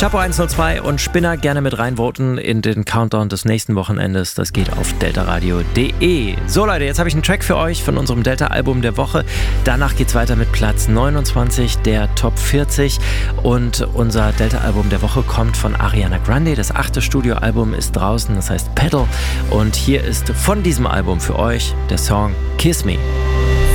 Chapo 102 und Spinner gerne mit reinvoten in den Countdown des nächsten Wochenendes. Das geht auf deltaradio.de. So Leute, jetzt habe ich einen Track für euch von unserem Delta-Album der Woche. Danach geht's weiter mit Platz 29 der Top 40. Und unser Delta-Album der Woche kommt von Ariana Grande. Das 8. Studioalbum ist draußen, das heißt Pedal. Und hier ist von diesem Album für euch der Song Kiss Me.